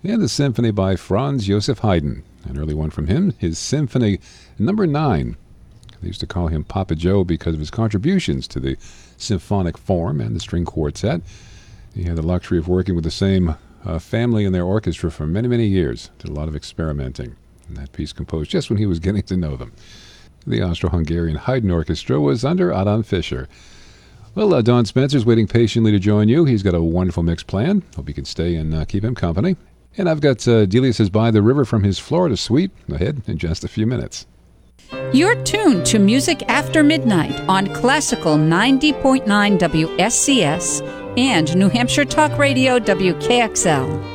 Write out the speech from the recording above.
and the symphony by Franz Joseph Haydn. An early one from him, his Symphony Number 9. They used to call him Papa Joe because of his contributions to the symphonic form and the string quartet. He had the luxury of working with the same family in their orchestra for many, many years. Did a lot of experimenting. And that piece composed just when he was getting to know them. The Austro-Hungarian Haydn Orchestra was under Adam Fischer. Well, Don Spencer's waiting patiently to join you. He's got a wonderful mix planned. Hope you can stay and keep him company. And I've got Delius's By the River from his Florida suite ahead in just a few minutes. You're tuned to Music After Midnight on Classical 90.9 WSCS and New Hampshire Talk Radio WKXL.